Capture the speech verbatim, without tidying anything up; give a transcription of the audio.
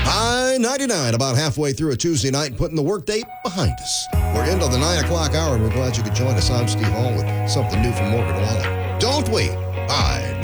I ninety-nine, about halfway through a Tuesday night, putting the workday behind us. We're into the nine o'clock hour, and we're glad you could join us. I'm Steve Hall with something new from Morgan Wallen. Don't we? I